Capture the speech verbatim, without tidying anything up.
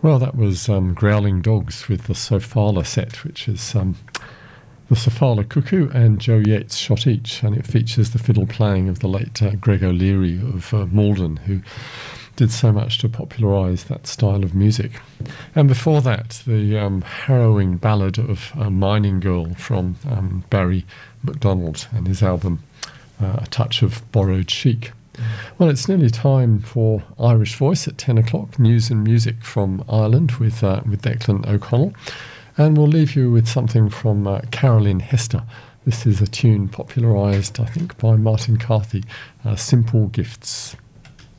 Well, that was um, Growling Dogs with the Sofala set, which is um, the Sofala Cuckoo and Joe Yates shot each, and it features the fiddle playing of the late uh, Greg O'Leary of uh, Malden, who did so much to popularise that style of music. And before that, the um, harrowing ballad of a mining girl from um, Barry McDonald and his album uh, A Touch of Borrowed Chic. Well, it's nearly time for Irish Voice at ten o'clock, news and music from Ireland with uh, with Declan O'Connell. And we'll leave you with something from uh, Carolyn Hester. This is a tune popularised, I think, by Martin Carthy, uh, Simple Gifts.